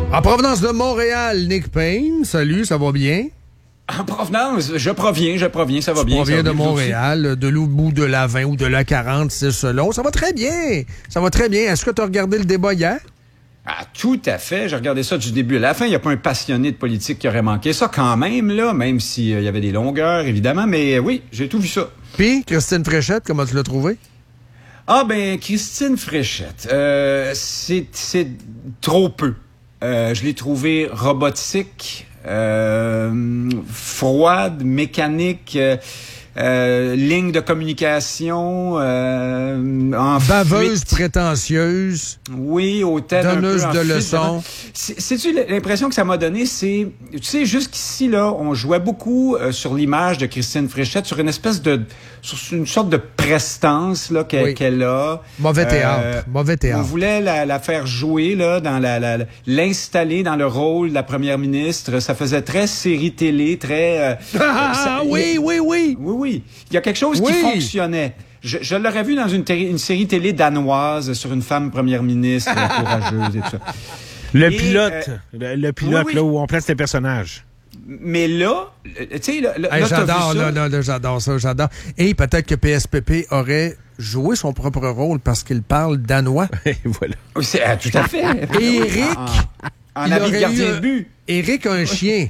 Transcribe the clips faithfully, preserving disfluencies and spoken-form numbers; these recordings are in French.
En provenance de Montréal, Nick Payne. Salut, ça va bien? En provenance, je proviens, je proviens, ça va tu bien. Tu proviens de bien, Montréal, de l'autre bout de la vingt ou de la quarante, c'est selon. Ça va très bien. Ça va très bien. Est-ce que tu as regardé le débat hier? Ah, tout à fait. J'ai regardé ça du début à la fin. Il n'y a pas un passionné de politique qui aurait manqué ça quand même, là, même s'il euh, y avait des longueurs, évidemment. Mais euh, oui, j'ai tout vu ça. Puis, Christine Fréchette, comment tu l'as trouvé? Ah ben, Christine Fréchette, euh, c'est, c'est trop peu. Euh, je l'ai trouvée robotique, euh, froide, mécanique, euh, euh, ligne de communication, euh, en baveuse, fuite. Prétentieuse. Oui, au tête donneuse un peu en de fuite. leçons. C'est, c'est-tu l'impression que ça m'a donné, c'est, tu sais, jusqu'ici, là, on jouait beaucoup euh, sur l'image de Christine Fréchette, sur une espèce de, sur une sorte de prestance, là, qu'elle, oui. qu'elle a. Mauvais théâtre, euh, mauvais théâtre. On voulait la, la faire jouer, là, dans la, la, l'installer dans le rôle de la première ministre. Ça faisait très série télé, très... Euh, ah, ça, oui, il, oui, oui. Oui, oui. Il y a quelque chose oui. qui fonctionnait. Je, je l'aurais vu dans une, téri- une série télé danoise sur une femme première ministre courageuse et tout ça. Le et, pilote, euh, le, le pilote, oui, oui. là, où on place les personnages. Mais là, tu sais, là, là, hey, là j'adore, t'as vu ça. Là, là, là, j'adore ça, j'adore. Et peut-être que P S P P aurait joué son propre rôle parce qu'il parle danois. Et voilà. Oui, c'est, ah, tout à fait. Et Éric, en, en avis de gardien de but. Éric a un chien.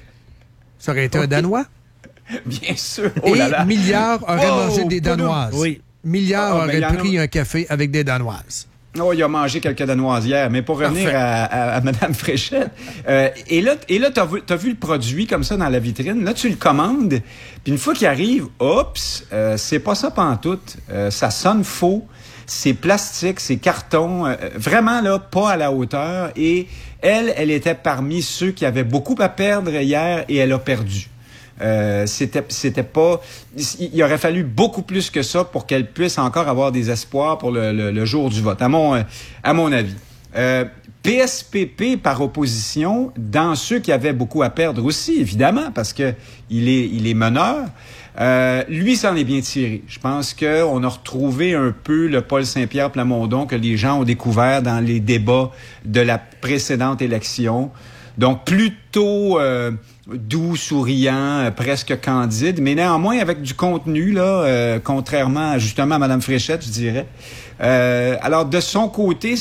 Ça aurait été un Danois? Bien sûr. Oh là là. Et Milliard aurait wow, mangé des Danoises. Oui. Milliard oh, aurait pris a... un café avec des Danoises. Oh, il a mangé quelques Danoises hier, mais pour revenir à, à, à Mme Fréchette, euh, et là, et là, t'as vu, t'as vu le produit comme ça dans la vitrine, là, tu le commandes, puis une fois qu'il arrive, oups, euh, c'est pas ça pantoute, euh, ça sonne faux, c'est plastique, c'est carton, euh, vraiment, là, pas à la hauteur, et elle, elle était parmi ceux qui avaient beaucoup à perdre hier, et elle a perdu. Euh, c'était c'était pas il aurait fallu beaucoup plus que ça pour qu'elle puisse encore avoir des espoirs pour le, le, le jour du vote à mon à mon avis. Euh, P S P P par opposition dans ceux qui avaient beaucoup à perdre aussi évidemment parce que il est il est meneur. Euh, lui s'en est bien tiré. Je pense que on a retrouvé un peu le Paul Saint-Pierre Plamondon que les gens ont découvert dans les débats de la précédente élection. Donc plutôt euh, doux, souriant, euh, presque candide, mais néanmoins avec du contenu, là, euh, contrairement justement à Mme Fréchette, je dirais. Euh, alors, de son côté,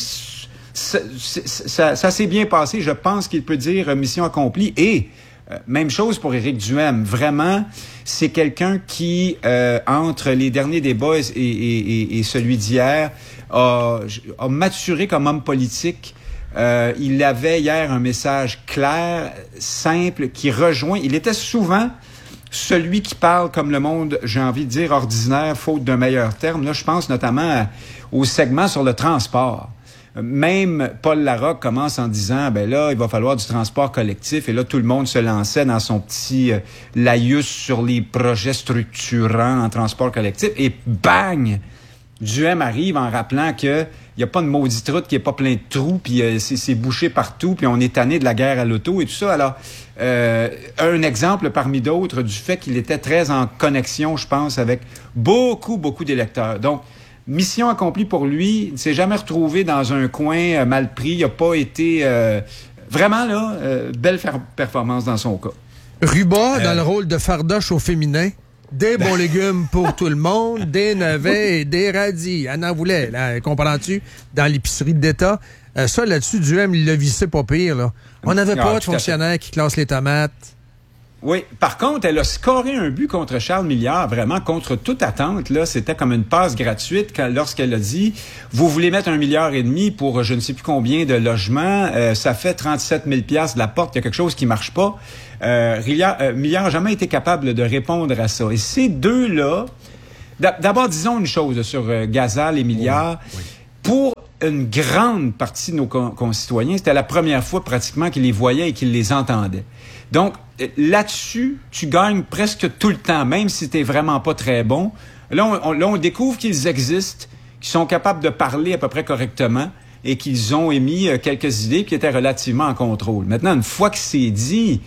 ça, ça, ça s'est bien passé. Je pense qu'il peut dire mission accomplie. Et, euh, même chose pour Éric Duhaime. Vraiment, c'est quelqu'un qui, euh, entre les derniers débats et, et, et, et celui d'hier, a, a maturé comme homme politique. Euh, il avait hier un message clair, simple, qui rejoint. Il était souvent celui qui parle comme le monde, j'ai envie de dire, ordinaire, faute d'un meilleur terme. Là, je pense notamment à, au segment sur le transport. Même Paul Larocque commence en disant, ben là, il va falloir du transport collectif. Et là, tout le monde se lançait dans son petit euh, laïus sur les projets structurants en transport collectif. Et bang! Duhaime arrive en rappelant que il y a pas de maudite route qui est pas plein de trous, puis euh, c'est, c'est bouché partout, puis on est tanné de la guerre à l'auto et tout ça. Alors, euh, un exemple parmi d'autres du fait qu'il était très en connexion, je pense, avec beaucoup, beaucoup d'électeurs. Donc, mission accomplie pour lui. Il ne s'est jamais retrouvé dans un coin euh, mal pris. Il n'a pas été... Euh, vraiment, là, euh, belle fer- performance dans son cas. Ruba, Euh... dans le rôle de Fardoche au féminin. Des bons légumes pour tout le monde, des navets et des radis. Elle en voulait, là, comprends-tu, dans l'épicerie d'État. Euh, ça, là-dessus, Duhaime, il l'a vissé pas pire, là. On n'avait pas ah, de fonctionnaire qui classe les tomates. Oui. Par contre, elle a scoré un but contre Charles Milliard, vraiment contre toute attente. Là, c'était comme une passe gratuite quand, lorsqu'elle a dit « Vous voulez mettre un milliard et demi pour je ne sais plus combien de logements, euh, ça fait trente-sept mille piastres de la porte, il y a quelque chose qui marche pas. » Euh, euh, Milliard n'a jamais été capable de répondre à ça. Et ces deux-là... D'abord, disons une chose sur euh, Gazal et Milliard. Oui, oui. Pour une grande partie de nos con- concitoyens, c'était la première fois pratiquement qu'ils les voyaient et qu'ils les entendaient. Donc, là-dessus, tu gagnes presque tout le temps, même si t'es vraiment pas très bon. Là, on, on, là, on découvre qu'ils existent, qu'ils sont capables de parler à peu près correctement et qu'ils ont émis euh, quelques idées qui étaient relativement en contrôle. Maintenant, une fois que c'est dit...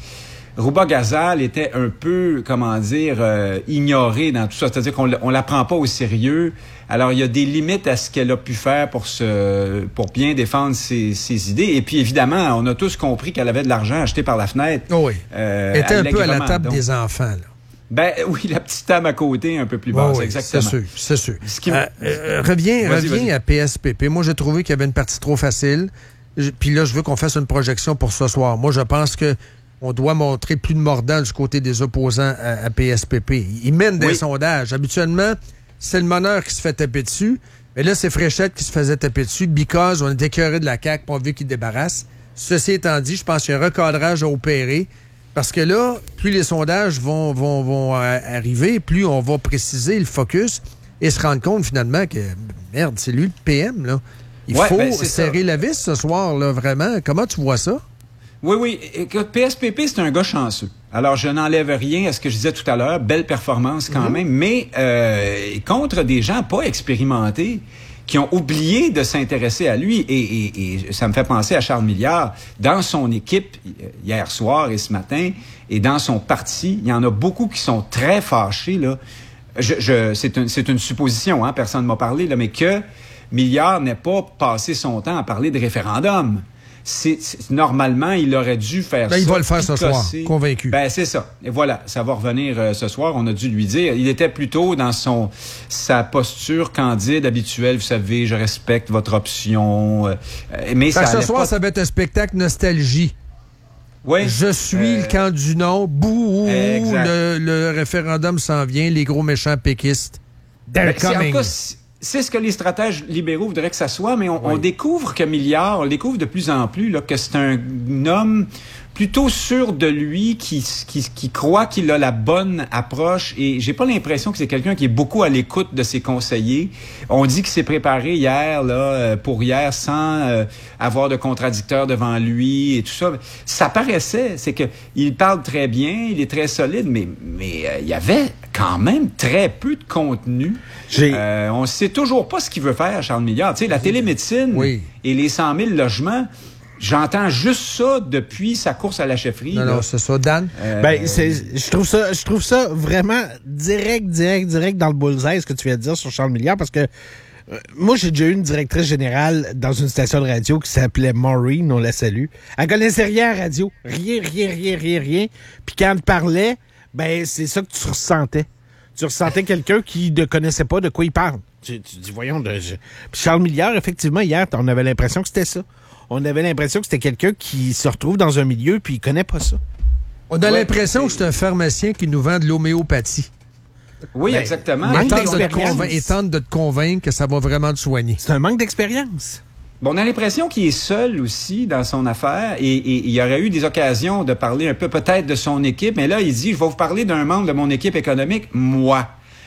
Rouba Gazal était un peu, comment dire, euh, ignorée dans tout ça. C'est-à-dire qu'on on la prend pas au sérieux. Alors, il y a des limites à ce qu'elle a pu faire pour se, pour bien défendre ses, ses idées. Et puis, évidemment, on a tous compris qu'elle avait de l'argent acheté par la fenêtre. Oh oui. Euh, Elle était un peu à la table donc, des enfants, là. Ben oui, la petite table à côté, un peu plus basse, oh oui, exactement. C'est sûr, c'est sûr. Ce qui... Euh, euh, reviens vas-y, reviens vas-y. à P S P P. Moi, j'ai trouvé qu'il y avait une partie trop facile. Je, puis là, je veux qu'on fasse une projection pour ce soir. Moi, je pense que on doit montrer plus de mordant du côté des opposants à, à P S P P. Ils mènent des oui. sondages. Habituellement, c'est le meneur qui se fait taper dessus. Mais là, c'est Fréchette qui se faisait taper dessus because on est écœuré de la C A Q et on veut qu'il débarrasse. Ceci étant dit, je pense qu'il y a un recadrage à opérer. Parce que là, plus les sondages vont, vont, vont euh, arriver, plus on va préciser le focus et se rendre compte finalement que, merde, c'est lui le P M, là. Il ouais, faut ben, serrer ça. la vis ce soir, là, vraiment. Comment tu vois ça? Oui, oui. Écoute, P S P P, c'est un gars chanceux. Alors, je n'enlève rien à ce que je disais tout à l'heure. Belle performance quand mm-hmm. même, mais euh, contre des gens pas expérimentés, qui ont oublié de s'intéresser à lui. Et, et, et ça me fait penser à Charles Milliard. Dans son équipe, hier soir et ce matin, et dans son parti, il y en a beaucoup qui sont très fâchés, là. Je, je, c'est, un, c'est une supposition, hein, personne ne m'a parlé, là, mais que Milliard n'ait pas passé son temps à parler de référendum. C'est, c'est, normalement, il aurait dû faire ben, ça. Il va le faire ce soir, convaincu. Ben, c'est ça. Et voilà, ça va revenir euh, ce soir. On a dû lui dire. Il était plutôt dans son sa posture candide habituelle. Vous savez, je respecte votre option. Euh, mais ben, ça ce soir, pas... ça va être un spectacle nostalgie. Oui. Je suis euh... le camp du non. Bouh, le, le référendum s'en vient. Les gros méchants péquistes. They're ben, coming. C'est ce que les stratèges libéraux voudraient que ça soit, mais on, oui. on découvre que Milliard, on découvre de plus en plus là, que c'est un homme plutôt sûr de lui, qui, qui, qui croit qu'il a la bonne approche. Et j'ai pas l'impression que c'est quelqu'un qui est beaucoup à l'écoute de ses conseillers. On dit qu'il s'est préparé hier, là, pour hier, sans euh, avoir de contradicteur devant lui et tout ça. Ça paraissait, c'est que il parle très bien, il est très solide, mais mais euh, il y avait quand même très peu de contenu. J'ai... Euh, on sait toujours pas ce qu'il veut faire, Charles Milliard. Tu sais, la télémédecine oui. et les cent mille logements. J'entends juste ça depuis sa course à la chefferie. Non, là. non, c'est ça, Dan. Euh, ben, c'est, je trouve ça, je trouve ça vraiment direct, direct, direct dans le bullseye, ce que tu viens de dire sur Charles Milliard, parce que euh, moi, j'ai déjà eu une directrice générale dans une station de radio qui s'appelait Maureen, on la salue. Elle connaissait rien à radio. Rien, rien, rien, rien, rien. Puis quand elle parlait, ben, c'est ça que tu ressentais. Tu ressentais quelqu'un qui ne connaissait pas de quoi il parle. Tu, tu dis, voyons, de, je... Puis Charles Milliard, effectivement, hier, on avait l'impression que c'était ça. On avait l'impression que c'était quelqu'un qui se retrouve dans un milieu puis il connaît pas ça. On a ouais, l'impression que c'est un pharmacien qui nous vend de l'homéopathie. Oui, ben, exactement. Il tente, de convain- il tente de te convaincre que ça va vraiment te soigner. C'est un manque d'expérience. Bon, on a l'impression qu'il est seul aussi dans son affaire et, et il y aurait eu des occasions de parler un peu peut-être de son équipe, mais là, il dit, je vais vous parler d'un membre de mon équipe économique, moi.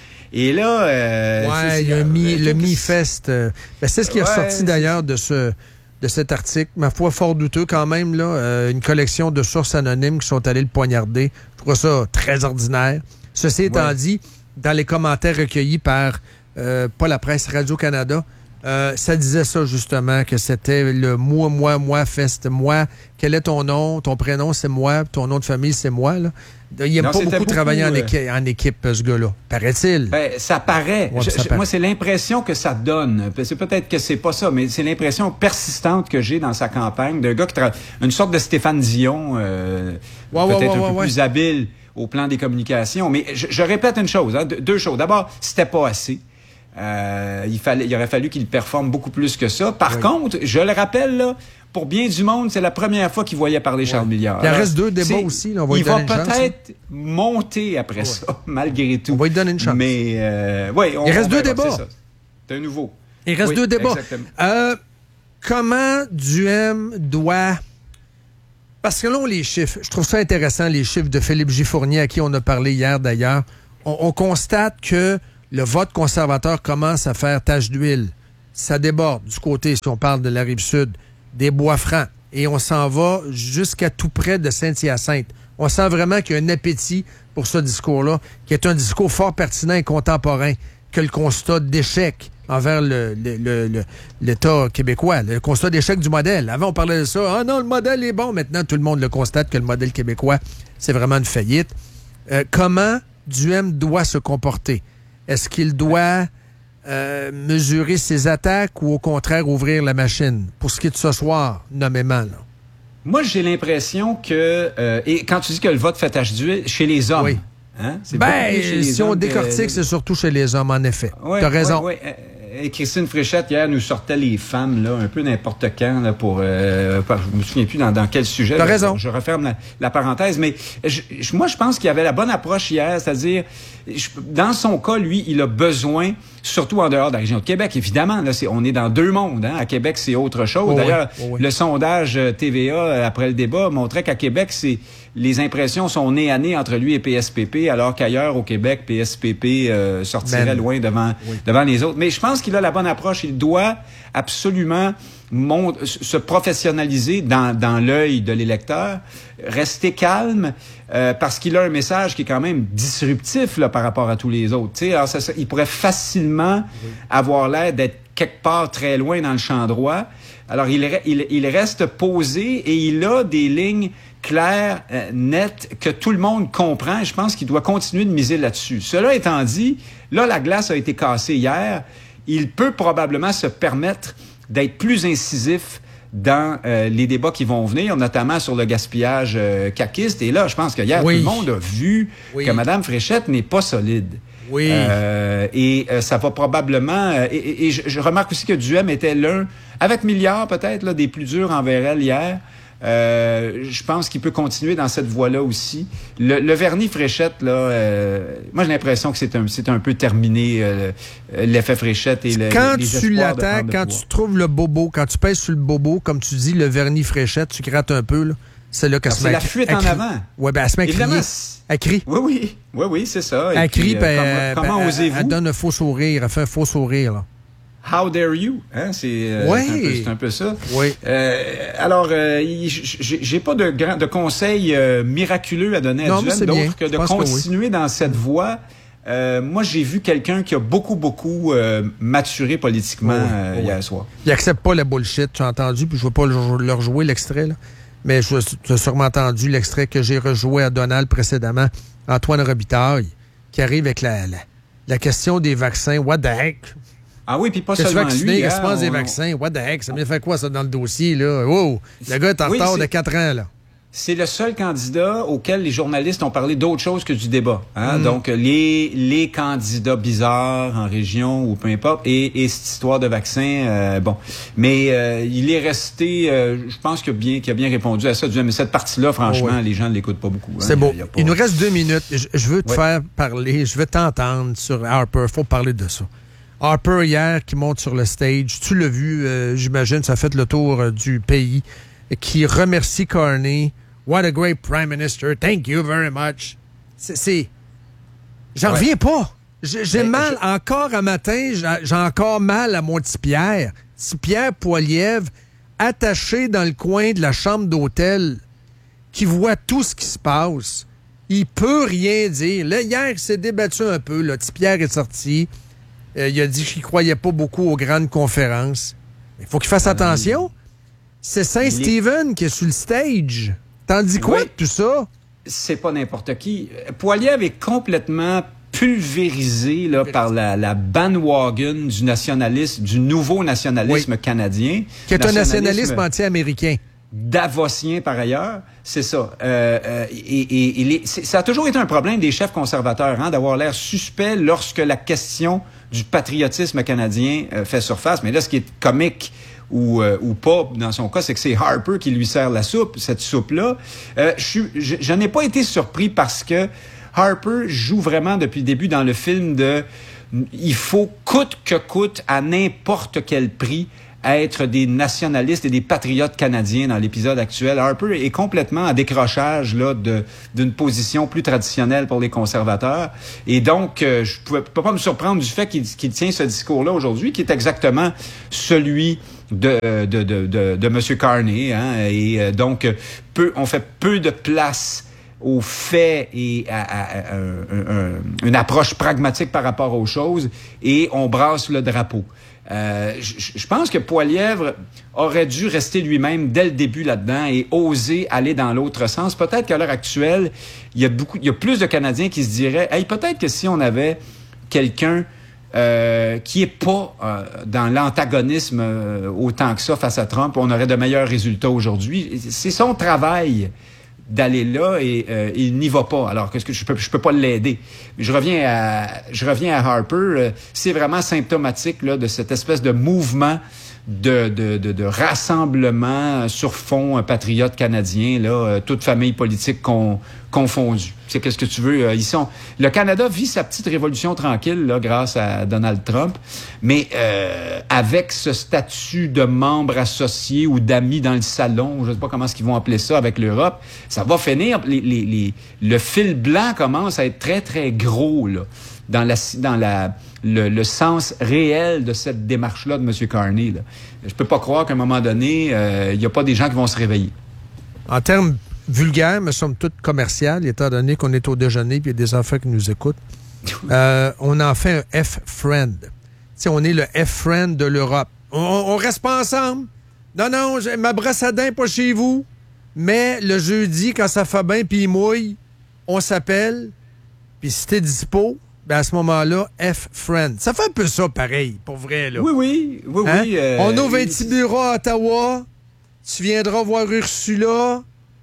Et là... Euh, ouais, il y a un mi, le Mi-Fest. Euh, ben, c'est ce qui est ouais, ressorti c'est... d'ailleurs de ce... de cet article, ma foi, fort douteux quand même, là, euh, une collection de sources anonymes qui sont allées le poignarder. Je trouve ça très ordinaire. Ceci étant ouais. dit, dans les commentaires recueillis par, euh, pas la presse, Radio-Canada, euh, ça disait ça justement, que c'était le moi, moi, moi, fest, moi. Quel est ton nom? Ton prénom, c'est moi. Ton nom de famille, c'est moi. Là. Il n'aime pas beaucoup, beaucoup travailler en, équi- en équipe, ce gars-là. Paraît-il. Ben, ça paraît. Ouais, je, ça je, paraît. Moi, c'est l'impression que ça donne. C'est peut-être que c'est pas ça, mais c'est l'impression persistante que j'ai dans sa campagne d'un gars qui travaille. Une sorte de Stéphane Dion, euh, ouais, peut-être ouais, ouais, un peu ouais. plus habile au plan des communications. Mais je, je répète une chose, hein, deux choses. D'abord, c'était pas assez. Euh, il fallait, il aurait fallu qu'il performe beaucoup plus que ça. Par oui. contre, je le rappelle, là, pour bien du monde, c'est la première fois qu'il voyait parler ouais. Charles Milliard. Il en reste deux débats aussi. Là, on va il va peut-être chance, monter après ouais. ça, malgré tout. On va lui donner une chance. Mais, euh, ouais, on, il reste on deux verra, débats. C'est, ça. C'est un nouveau. Il reste oui, deux débats. Exactement. Euh, comment Duhem doit... Parce que là, on les chiffres. Je trouve ça intéressant, les chiffres de Philippe J. Fournier, à qui on a parlé hier d'ailleurs. On, on constate que le vote conservateur commence à faire tache d'huile. Ça déborde du côté, si on parle de la Rive-Sud, des Bois-Francs. Et on s'en va jusqu'à tout près de Saint-Hyacinthe. On sent vraiment qu'il y a un appétit pour ce discours-là, qui est un discours fort pertinent et contemporain, que le constat d'échec envers le, le, le, le, l'État québécois, le constat d'échec du modèle. Avant, on parlait de ça. Ah non, le modèle est bon. Maintenant, tout le monde le constate que le modèle québécois, c'est vraiment une faillite. Euh, comment Duhem doit se comporter? Est-ce qu'il doit euh, mesurer ses attaques ou au contraire ouvrir la machine? Pour ce qui est de ce soir, nommément, là. Moi, j'ai l'impression que... Euh, et quand tu dis que le vote fait tache d'huile, chez les hommes... Oui. Hein? C'est ben, si on décortique, que... c'est surtout chez les hommes, en effet. Ouais, T'as raison. Ouais, ouais. Et Christine Fréchette, hier, nous sortait les femmes, là, un peu n'importe quand, là, pour... Euh, je me souviens plus dans, dans quel sujet. T'as là, raison. Je, je referme la, la parenthèse, mais je, je, moi, je pense qu'il y avait la bonne approche hier, c'est-à-dire, je, dans son cas, lui, il a besoin, surtout en dehors de la région de Québec, évidemment, là, c'est, on est dans deux mondes, hein. À Québec, c'est autre chose. Oh, D'ailleurs, oui. Oh, oui. le sondage T V A, après le débat, montrait qu'à Québec, c'est... les impressions sont nez à nez entre lui et P S P P, alors qu'ailleurs, au Québec, P S P P euh, sortirait ben, loin devant, oui. devant les autres. Mais je pense qu'il a la bonne approche. Il doit absolument mont- se professionnaliser dans, dans l'œil de l'électeur, rester calme, euh, parce qu'il a un message qui est quand même disruptif là, par rapport à tous les autres. T'sais, alors ça, ça, il pourrait facilement oui. avoir l'air d'être quelque part très loin dans le champ droit. Alors, il, il, il reste posé et il a des lignes claires, euh, nettes, que tout le monde comprend. Et je pense qu'il doit continuer de miser là-dessus. Cela étant dit, là, la glace a été cassée hier. Il peut probablement se permettre d'être plus incisif dans euh, les débats qui vont venir, notamment sur le gaspillage euh, caquiste. Et là, je pense que hier, oui. tout le monde a vu oui. que Mme Fréchette n'est pas solide. Oui. Euh, et euh, ça va probablement... Euh, et, et, et je, je remarque aussi que Duhem était l'un, avec Milliard peut-être, là, des plus durs envers elle hier. Euh, je pense qu'il peut continuer dans cette voie-là aussi. Le, le vernis Fréchette, là, euh, moi j'ai l'impression que c'est un, c'est un peu terminé, euh, l'effet Fréchette et le, quand les tu l'attaques, quand tu trouves le bobo, quand tu pèses sur le bobo, comme tu dis, le vernis Fréchette, tu grattes un peu, là. C'est là qu'elle se met. C'est la fuite en avant. Oui, ben elle se met à crier. Elle crie. Oui, oui. Oui, oui, c'est ça. Elle crie, ben, euh, comment, comment ben, osez-vous? Elle donne un faux sourire. Elle fait un faux sourire, là. How dare you? Hein? C'est, euh, oui. c'est, un peu, c'est un peu ça. Oui. Euh, alors, euh, j'ai, j'ai pas de, grand, de conseils euh, miraculeux à donner à Duhem, d'autre que de continuer que oui. dans cette voie. Euh, moi, j'ai vu quelqu'un qui a beaucoup, beaucoup euh, maturé politiquement oui, euh, oui. hier soir. Il accepte pas la bullshit, tu as entendu, puis je veux pas le, leur jouer l'extrait, là. Mais je, tu as sûrement entendu l'extrait que j'ai rejoué à Donald précédemment, Antoine Robitaille, qui arrive avec la, la, la question des vaccins. What the heck? Ah oui, puis pas que seulement tu vacciné, lui. Que hein, tu penses on... des vaccins? What the heck? Ça me fait quoi, ça, dans le dossier, là? Wow! Le gars est en oui, retard c'est... de quatre ans, là. C'est le seul candidat auquel les journalistes ont parlé d'autre chose que du débat. Hein? Mm. Donc, les, les candidats bizarres en région ou peu importe, et, et cette histoire de vaccin, euh, bon. Mais euh, il est resté, euh, je pense qu'il a, bien, qu'il a bien répondu à ça. Mais cette partie-là, franchement, oh, ouais. les gens ne l'écoutent pas beaucoup. Hein? C'est beau. Il, y a, il, y a pas... il nous reste deux minutes. Je, je veux te ouais. faire parler, je veux t'entendre sur Harper. Faut parler de ça. Harper, hier, qui monte sur le stage. Tu l'as vu, euh, j'imagine, ça a fait le tour euh, du pays, qui remercie Carney. What a great prime minister. Thank you very much. C'est... c'est... J'en ouais. reviens pas. J'ai, j'ai ben, mal, je... encore un matin, j'ai, j'ai encore mal à mon petit Pierre. Petit Pierre Poilievre, attaché dans le coin de la chambre d'hôtel, qui voit tout ce qui se passe. Il peut rien dire. Là, hier, il s'est débattu un peu. Là. Petit Pierre est sorti. Euh, il a dit qu'il croyait pas beaucoup aux grandes conférences. Il faut qu'il fasse attention. C'est Saint-Stephen est... qui est sur le stage. T'en dis quoi oui, de tout ça? C'est pas n'importe qui. Poilievre est complètement pulvérisé là, par la, la bandwagon du nationalisme, du nouveau nationalisme oui. canadien. Qui est un nationalisme anti-américain. Davosien par ailleurs, c'est ça. Euh, euh, et, et, et les, c'est, ça a toujours été un problème des chefs conservateurs, hein, d'avoir l'air suspect lorsque la question du patriotisme canadien euh, fait surface. Mais là, ce qui est comique ou, euh, ou pas dans son cas, c'est que c'est Harper qui lui sert la soupe, cette soupe-là. Euh, je, je, je n'ai pas été surpris parce que Harper joue vraiment depuis le début dans le film de il faut coûte que coûte, à n'importe quel prix, être des nationalistes et des patriotes canadiens dans l'épisode actuel. Harper est complètement en décrochage là de d'une position plus traditionnelle pour les conservateurs. Et donc, euh, je ne peux pas me surprendre du fait qu'il, qu'il tient ce discours-là aujourd'hui, qui est exactement celui de de de de, de M. Carney. Hein, et euh, donc, peu, on fait peu de place aux faits et à, à, à, à, à une approche pragmatique par rapport aux choses, et on brasse le drapeau. Euh, je pense que Poilievre aurait dû rester lui-même dès le début là-dedans et oser aller dans l'autre sens. Peut-être qu'à l'heure actuelle, il y a beaucoup, il y a plus de Canadiens qui se diraient, hey, peut-être que si on avait quelqu'un euh, qui est pas euh, dans l'antagonisme euh, autant que ça face à Trump, on aurait de meilleurs résultats aujourd'hui. C'est son travail d'aller là et euh, il n'y va pas. Alors qu'est-ce que je peux je peux pas l'aider. Je reviens à je reviens à Harper, euh, c'est vraiment symptomatique là de cette espèce de mouvement de de de, de rassemblement sur fond patriote canadien là, euh, toute famille politique con, confondue. C'est qu'est-ce que tu veux, euh, ils sont le Canada vit sa petite révolution tranquille là grâce à Donald Trump, mais euh, avec ce statut de membre associé ou d'amis dans le salon, je sais pas comment est-ce qu'ils vont appeler ça avec l'Europe, ça va finir les, les, les le fil blanc commence à être très très gros là dans la dans la le, le sens réel de cette démarche-là de M. Carney. Là. Je peux pas croire qu'à un moment donné, il euh, y a pas des gens qui vont se réveiller. En termes vulgaires, mais somme toute commerciales, étant donné qu'on est au déjeuner et il y a des enfants qui nous écoutent, euh, on en fait un F-friend. T'sais, on est le F-friend de l'Europe. On, on reste pas ensemble. Non, non, ma brosse à dents pas chez vous. Mais le jeudi, quand ça fait bien puis il mouille, on s'appelle. Puis si t'es dispo, ben à ce moment-là, F-friend. Ça fait un peu ça pareil, pour vrai, là. Oui, oui, oui, hein? oui. Euh, on ouvre un petit bureau à Ottawa. Tu viendras voir Ursula.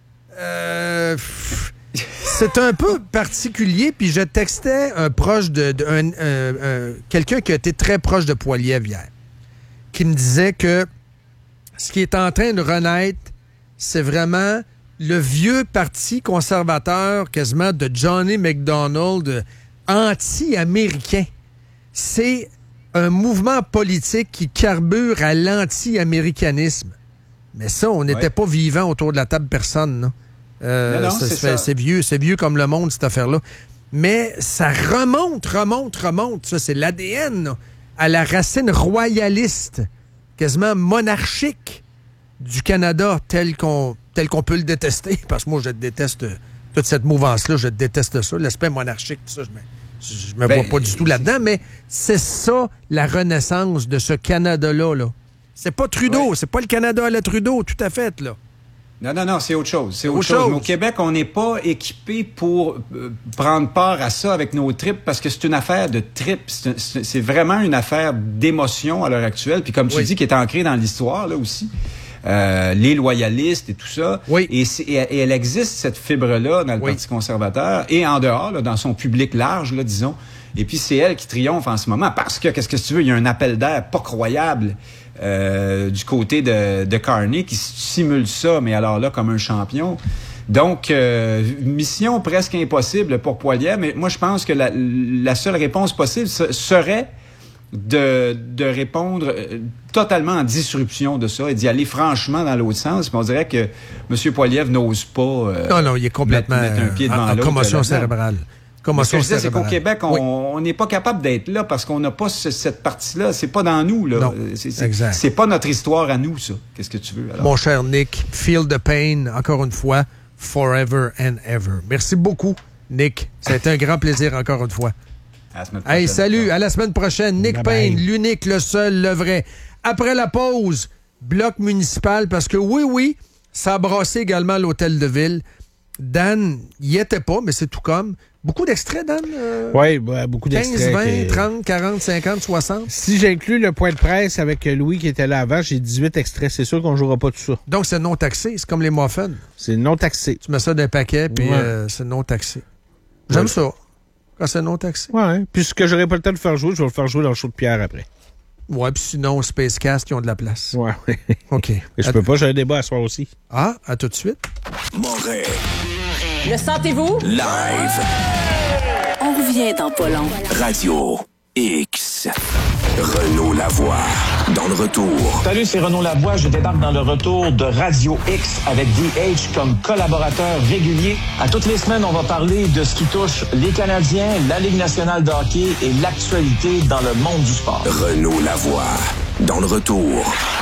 Euh, c'est un peu particulier. Puis je textais un proche de, de un, un, un, quelqu'un qui a été très proche de Poilievre hier, qui me disait que ce qui est en train de renaître, c'est vraiment le vieux parti conservateur, quasiment de Johnny MacDonald, anti-américain. C'est un mouvement politique qui carbure à l'anti-américanisme. Mais ça, on n'était ouais. pas vivant autour de la table, personne. Non? Euh, non, non, c'est, c'est, c'est, c'est vieux, c'est vieux comme le monde, cette affaire-là. Mais ça remonte, remonte, remonte. Ça, c'est l'A D N là, à la racine royaliste, quasiment monarchique du Canada, tel qu'on, tel qu'on peut le détester. Parce que moi, je déteste toute cette mouvance-là, je déteste ça. L'aspect monarchique, tout ça, je me, je me ben, vois pas du tout là-dedans. Mais c'est ça, la renaissance de ce Canada-là, là. C'est pas Trudeau, ouais. c'est pas le Canada à la Trudeau, tout à fait, là. Non, non, non, c'est autre chose. C'est autre, autre chose. chose. Mais au Québec, on n'est pas équipé pour euh, prendre part à ça avec nos tripes parce que c'est une affaire de tripes. C'est, c'est, c'est vraiment une affaire d'émotion à l'heure actuelle. Puis comme tu oui. dis, qui est ancrée dans l'histoire, là, aussi. Euh, les loyalistes et tout ça. Oui. Et, c'est, et, et elle existe, cette fibre-là, dans le oui. Parti conservateur et en dehors, là, dans son public large, là, disons. Et puis, c'est elle qui triomphe en ce moment parce que, qu'est-ce que tu veux, il y a un appel d'air pas croyable euh, du côté de, de Carney qui simule ça, mais alors là, comme un champion. Donc, euh, mission presque impossible pour Poilievre, mais moi, je pense que la, la seule réponse possible serait de, de répondre euh, totalement en disruption de ça et d'y aller franchement dans l'autre sens. Mais on dirait que M. Poilievre n'ose pas euh, non, non, il est complètement mettre, mettre un pied devant en, en l'autre. commotion cérébrale. Ce que je disais, c'est qu'au Québec, on n'est oui. pas capable d'être là parce qu'on n'a pas ce, cette partie-là. C'est pas dans nous, là. Non, c'est, c'est, exact. C'est pas notre histoire à nous, ça. Qu'est-ce que tu veux, alors? Mon cher Nick, feel the pain, encore une fois, forever and ever. Merci beaucoup, Nick. Ça a été un grand plaisir, encore une fois. À la semaine prochaine. Hey, salut, à la semaine prochaine. Nick bye Payne, bye. L'unique, le seul, le vrai. Après la pause, bloc municipal, parce que oui, oui, ça a brassé également l'hôtel de ville. Dan, y était pas, mais c'est tout comme. Beaucoup d'extraits, Dan? Euh, oui, bah, beaucoup d'extraits. quinze, vingt, que... trente, quarante, cinquante, soixante. Si j'inclus le point de presse avec Louis qui était là avant, j'ai dix-huit extraits. C'est sûr qu'on ne jouera pas tout ça. Donc, c'est non taxé. C'est comme les muffins. C'est non taxé. Tu mets ça dans un paquet, puis ouais. euh, c'est non taxé. J'aime ouais. ça, quand c'est non taxé. Oui, puis ce que j'aurais pas le temps de faire jouer, je vais le faire jouer dans le show de Pierre après. Ouais, puis sinon, Spacecast, qui ont de la place. Ouais, oui. OK. Mais je à... peux pas, j'ai un débat à soir aussi. Ah, à tout de suite. Montréal. Le sentez-vous? Live. On revient dans pas long. Radio X. Renaud Lavoie, dans le retour. Salut, c'est Renaud Lavoie. Je débarque dans le retour de Radio X avec D H comme collaborateur régulier. À toutes les semaines, on va parler de ce qui touche les Canadiens, la Ligue nationale de hockey et l'actualité dans le monde du sport. Renaud Lavoie, dans le retour.